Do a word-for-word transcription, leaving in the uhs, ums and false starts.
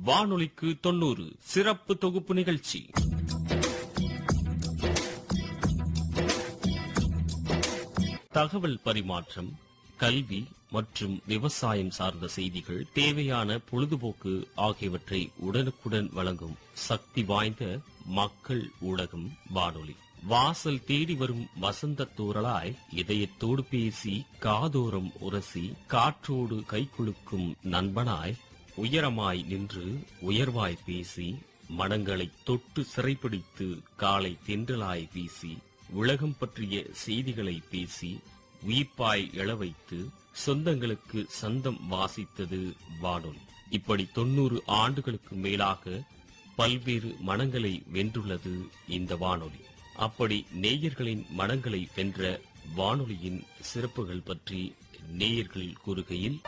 வானொலிக்கு தொண்ணூறு சிறப்பு தொகுப்பு நிகழ்ச்சி. தகவல் பரிமாற்றம், கல்வி மற்றும் விவசாயம் சார்ந்த செய்திகள், தேவையான பொழுதுபோக்கு ஆகியவற்றை உடனுக்குடன் வழங்கும் சக்தி வாய்ந்த மக்கள் ஊடகம் வானொலி. வாசல் தேடி வரும் வசந்த தூறலாய் இதயத்தோடு பேசி காதோரம் உரசி காற்றோடு கைக்குலுக்கும் நண்பனாய் உயரமாய் நின்று உயர்வாய் பேசி மனங்களை தொட்டு சிறைப்பிடித்து காலை தென்றலாய் வீசி உலகம் பற்றிய செய்திகளை பேசி உயிர்ப்பாய் எழவைத்து சொந்தங்களுக்கு சந்தம் வாசித்தது வானொலி. இப்படி தொன்னூறு ஆண்டுகளுக்கு மேலாக பல்வேறு மனங்களை வென்றுள்ளது இந்த வானொலி. அப்படி நேயர்களின் மனங்களை வென்ற வானொலியின் சிறப்புகள் பற்றி நேயர்கள் கூறுகையில்,